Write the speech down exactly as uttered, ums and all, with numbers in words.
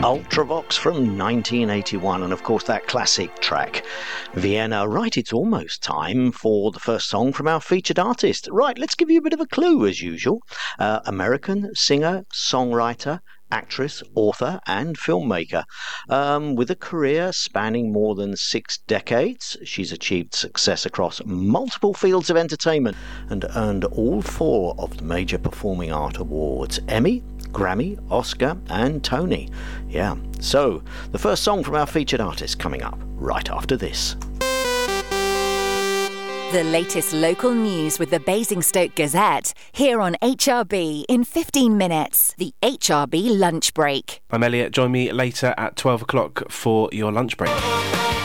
Ultravox from nineteen eighty-one, and of course that classic track, Vienna. Right, it's almost time for the first song from our featured artist. Right, let's give you a bit of a clue as usual. Uh, American singer, songwriter, actress, author and filmmaker. Um, with a career spanning more than six decades, she's achieved success across multiple fields of entertainment and earned all four of the major performing art awards: Emmy, Grammy, Oscar and Tony. Yeah, so the first song from our featured artist coming up right after this. The latest local news with the Basingstoke Gazette, here on H R B in fifteen minutes. The H R B lunch break. I'm Elliot. Join me later at twelve o'clock for your lunch break.